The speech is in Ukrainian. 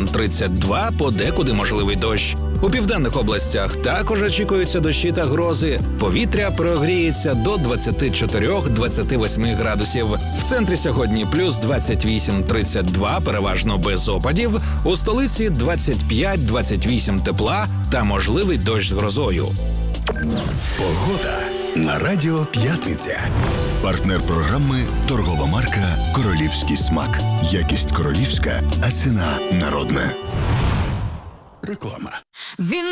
28-32, подекуди можливий дощ. У південних областях також очікуються дощі та грози. Повітря прогріється до 24-28 градусів. В центрі сьогодні плюс 28-32, переважно без опадів. У столиці 25-28 тепла та можливий дощ з грозою. Погода на Радіо П'ятниця. Партнер програми – торгова марка «Королівський смак». Якість королівська, а ціна народна. Реклама. Він